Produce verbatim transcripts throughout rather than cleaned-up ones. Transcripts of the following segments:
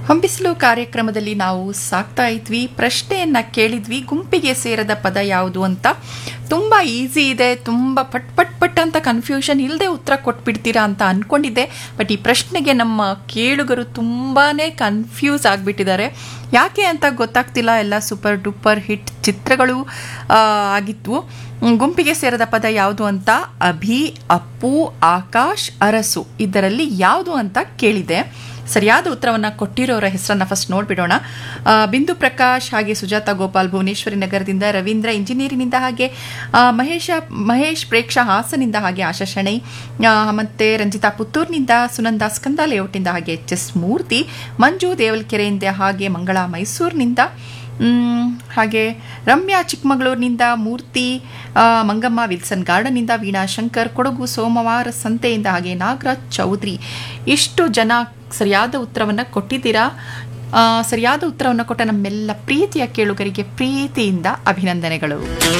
ಹೊಂಬಿಸಿಲು ಕಾರ್ಯಕ್ರಮದಲ್ಲಿ ನಾವು ಸಾಕ್ತಾ ಇದ್ವಿ, ಪ್ರಶ್ನೆಯನ್ನ ಕೇಳಿದ್ವಿ, ಗುಂಪಿಗೆ ಸೇರದ ಪದ ಯಾವುದು ಅಂತ. ತುಂಬಾ ಈಸಿ ಇದೆ, ತುಂಬಾ ಪಟ್ ಪಟ್ ಪಟ್ ಅಂತ ಕನ್ಫ್ಯೂಷನ್ ಇಲ್ಲದೆ ಉತ್ತರ ಕೊಟ್ಬಿಡ್ತೀರಾ ಅಂತ ಅನ್ಕೊಂಡಿದ್ದೆ. ಬಟ್ ಈ ಪ್ರಶ್ನೆಗೆ ನಮ್ಮ ಕೇಳುಗರು ತುಂಬಾನೇ ಕನ್ಫ್ಯೂಸ್ ಆಗಿಬಿಟ್ಟಿದ್ದಾರೆ. ಯಾಕೆ ಅಂತ ಗೊತ್ತಾಗ್ತಿಲ್ಲ. ಎಲ್ಲ ಸೂಪರ್ ಡೂಪರ್ ಹಿಟ್ ಚಿತ್ರಗಳು ಆಗಿತ್ತು. ಗುಂಪಿಗೆ ಸೇರದ ಪದ ಯಾವುದು ಅಂತ ಅಭಿ, ಅಪ್ಪು, ಆಕಾಶ್, ಅರಸು ಇದರಲ್ಲಿ ಯಾವುದು ಅಂತ ಕೇಳಿದೆ. ಸರಿಯಾದ ಉತ್ತರವನ್ನು ಕೊಟ್ಟಿರೋರ ಹೆಸರನ್ನ ಫಸ್ಟ್ ನೋಡ್ಬಿಡೋಣ. ಬಿಂದು ಪ್ರಕಾಶ್, ಹಾಗೆ ಸುಜಾತ ಗೋಪಾಲ್ ಭುವನೇಶ್ವರಿ ನಗರದಿಂದ, ರವೀಂದ್ರ ಇಂಜಿನಿಯರಿಂಗ್ನಿಂದ, ಹಾಗೆ ಮಹೇಶ ಮಹೇಶ್ ಪ್ರೇಕ್ಷಾ ಹಾಸನಿಂದ, ಹಾಗೆ ಆಶಾ ಶೆಣೈ, ಮತ್ತೆ ರಂಜಿತಾ ಪುತ್ತೂರ್ನಿಂದ, ಸುನಂದ ಸ್ಕಂದ ಲೇಔಟ್ನಿಂದ, ಹಾಗೆ ಎಚ್ ಎಸ್ ಮೂರ್ತಿ, ಮಂಜು ದೇವಲ್ಕೆರೆಯಿಂದ, ಹಾಗೆ ಮಂಗಳಾ ಮೈಸೂರಿನಿಂದ, ಹಾಗೆ ರಮ್ಯಾ ಚಿಕ್ಕಮಗಳೂರಿನಿಂದ, ಮೂರ್ತಿ ಮಂಗಮ್ಮ ವಿಲ್ಸನ್ ಗಾರ್ಡನ್ನಿಂದ, ವೀಣಾ ಶಂಕರ್ ಕೊಡಗು ಸೋಮವಾರ ಸಂತೆಯಿಂದ, ಹಾಗೆ ನಾಗರಾಜ್ ಚೌಧರಿ. ಇಷ್ಟು ಜನ ಸರಿಯಾದ ಉತ್ತರವನ್ನು ಕೊಟ್ಟಿದ್ದೀರಾ. ಸರಿಯಾದ ಉತ್ತರವನ್ನು ಕೊಟ್ಟ ನಮ್ಮೆಲ್ಲ ಪ್ರೀತಿಯ ಕೇಳುಗರಿಗೆ ಪ್ರೀತಿಯಿಂದ ಅಭಿನಂದನೆಗಳು.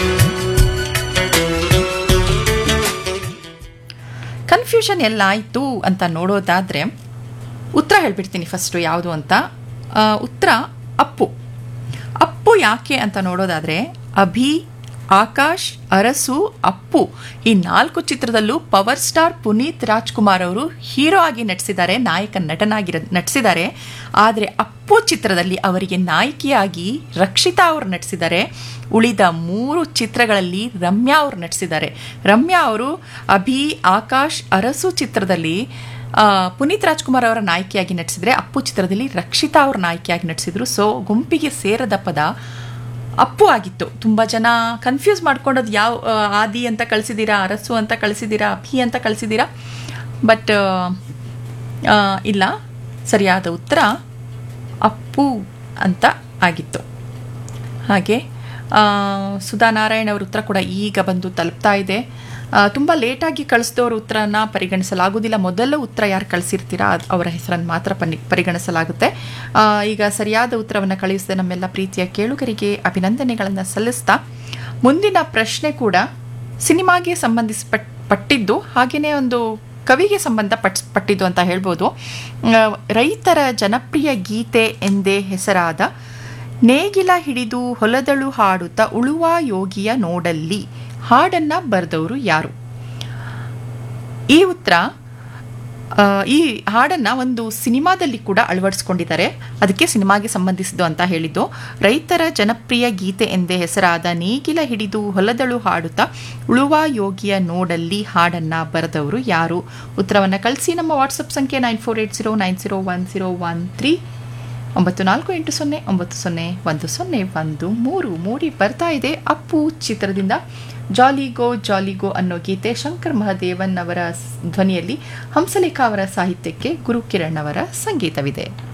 ಕನ್ಫ್ಯೂಷನ್ ಎಲ್ಲ ಆಯಿತು ಅಂತ ನೋಡೋದಾದ್ರೆ ಉತ್ತರ ಹೇಳ್ಬಿಡ್ತೀನಿ ಫಸ್ಟು ಯಾವುದು ಅಂತ. ಉತ್ತರ ಅಪ್ಪು. ಅಪ್ಪು ಯಾಕೆ ಅಂತ ನೋಡೋದಾದ್ರೆ ಅಭಿ, ಆಕಾಶ್, ಅರಸು, ಅಪ್ಪು ಈ ನಾಲ್ಕು ಚಿತ್ರದಲ್ಲೂ ಪವರ್ ಸ್ಟಾರ್ ಪುನೀತ್ ರಾಜ್ಕುಮಾರ್ ಅವರು ಹೀರೋ ಆಗಿ ನಟಿಸಿದ್ದಾರೆ, ನಾಯಕ ನಟನಾಗಿ ನಟಿಸಿದ್ದಾರೆ. ಆದರೆ ಅಪ್ಪು ಚಿತ್ರದಲ್ಲಿ ಅವರಿಗೆ ನಾಯಕಿಯಾಗಿ ರಕ್ಷಿತಾ ಅವರು ನಟಿಸಿದ್ದಾರೆ. ಉಳಿದ ಮೂರು ಚಿತ್ರಗಳಲ್ಲಿ ರಮ್ಯಾ ಅವರು ನಟಿಸಿದ್ದಾರೆ. ರಮ್ಯಾ ಅವರು ಅಭಿ, ಆಕಾಶ್, ಅರಸು ಚಿತ್ರದಲ್ಲಿ ಪುನೀತ್ ರಾಜ್ಕುಮಾರ್ ಅವರ ನಾಯಕಿಯಾಗಿ ನಟಿಸಿದರೆ, ಅಪ್ಪು ಚಿತ್ರದಲ್ಲಿ ರಕ್ಷಿತಾ ಅವರು ನಾಯಕಿಯಾಗಿ ನಟಿಸಿದ್ರು. ಸೊ ಗುಂಪಿಗೆ ಸೇರದ ಪದ ಅಪ್ಪು ಆಗಿತ್ತು. ತುಂಬ ಜನ ಕನ್ಫ್ಯೂಸ್ ಮಾಡ್ಕೊಂಡೋದು ಯಾವ ಆದಿ ಅಂತ ಕಳಿಸಿದ್ದೀರಾ, ಅರಸು ಅಂತ ಕಳಿಸಿದ್ದೀರಾ, ಅಭಿ ಅಂತ ಕಳಿಸಿದ್ದೀರಾ. ಬಟ್ ಇಲ್ಲ, ಸರಿಯಾದ ಉತ್ತರ ಅಪ್ಪು ಅಂತ ಆಗಿತ್ತು. ಹಾಗೆ ಸುಧಾ ನಾರಾಯಣ್ ಅವರ ಉತ್ತರ ಕೂಡ ಈಗ ಬಂದು ತಲುಪ್ತಾ ಇದೆ. ತುಂಬ ಲೇಟಾಗಿ ಕಳಿಸಿದವ್ರ ಉತ್ತರನ ಪರಿಗಣಿಸಲಾಗುವುದಿಲ್ಲ. ಮೊದಲ ಉತ್ತರ ಯಾರು ಕಳಿಸಿರ್ತೀರಾ ಅವರ ಹೆಸರನ್ನು ಮಾತ್ರ ಪನಿ ಪರಿಗಣಿಸಲಾಗುತ್ತೆ. ಈಗ ಸರಿಯಾದ ಉತ್ತರವನ್ನು ಕಳಿಸಿದ ನಮ್ಮೆಲ್ಲ ಪ್ರೀತಿಯ ಕೇಳುಗರಿಗೆ ಅಭಿನಂದನೆಗಳನ್ನು ಸಲ್ಲಿಸ್ತಾ, ಮುಂದಿನ ಪ್ರಶ್ನೆ ಕೂಡ ಸಿನಿಮಾಗೆ ಸಂಬಂಧಿಸಪಟ್ ಪಟ್ಟಿದ್ದು ಹಾಗೆಯೇ ಒಂದು ಕವಿಗೆ ಸಂಬಂಧ ಪಟ್ ಪಟ್ಟಿದ್ದು ಅಂತ ಹೇಳ್ಬೋದು. ರೈತರ ಜನಪ್ರಿಯ ಗೀತೆ ಎಂದೇ ಹೆಸರಾದ ನೇಗಿಲ ಹಿಡಿದು ಹೊಲದಳು ಹಾಡುತ್ತಾ ಉಳುವ ಯೋಗಿಯ ನೋಡಲ್ಲಿ ಹಾಡನ್ನ ಬರೆದವರು ಯಾರು? ಈ ಉತ್ತರ, ಈ ಹಾಡನ್ನ ಒಂದು ಸಿನಿಮಾದಲ್ಲಿ ಕೂಡ ಅಳವಡಿಸ್ಕೊಂಡಿದ್ದಾರೆ. ಅದಕ್ಕೆ ಸಿನಿಮಾಗೆ ಸಂಬಂಧಿಸಿದ್ದು ಅಂತ ಹೇಳಿದ್ದು. ರೈತರ ಜನಪ್ರಿಯ ಗೀತೆ ಎಂದೇ ಹೆಸರಾದ ನೇಗಿಲ ಹಿಡಿದು ಹೊಲದಳು ಹಾಡುತ್ತಾ ಉಳುವ ಯೋಗಿಯ ನೋಡಲ್ಲಿ ಹಾಡನ್ನ ಬರೆದವರು ಯಾರು? ಉತ್ತರವನ್ನು ಕಳಿಸಿ. ನಮ್ಮ ವಾಟ್ಸಪ್ ಸಂಖ್ಯೆ nine four eight zero nine zero one zero one three ಒಂಬತ್ತು ನಾಲ್ಕು ಎಂಟು ಸೊನ್ನೆ ಒಂಬತ್ತು ಸೊನ್ನೆ ಒಂದು ಸೊನ್ನೆ ಒಂದು ಮೂರು. ಮೂಡಿ ಬರ್ತಾ ಇದೆ ಅಪ್ಪು ಚಿತ್ರದಿಂದ ಜಾಲಿಗೋ ಜಾಲಿಗೋ ಅನ್ನೋ ಗೀತೆ. ಶಂಕರ್ ಮಹದೇವನ್ ಅವರ ಧ್ವನಿಯಲ್ಲಿ, ಹಂಸಲೇಖ ಅವರ ಸಾಹಿತ್ಯಕ್ಕೆ ಗುರುಕಿರಣ್ ಅವರ ಸಂಗೀತವಿದೆ.